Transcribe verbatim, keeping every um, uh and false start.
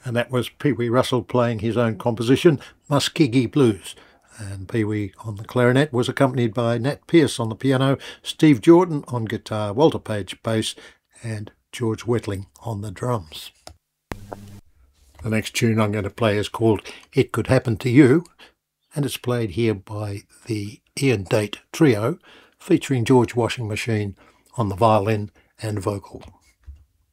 and that was Pee Wee Russell playing his own composition, Muskegee Blues. And Pee Wee on the clarinet was accompanied by Nat Pierce on the piano, Steve Jordan on guitar, Walter Page bass, and George Wettling on the drums. The next tune I'm going to play is called It Could Happen to You, and it's played here by the Ian Date Trio, featuring George Washing Machine on the violin and vocal.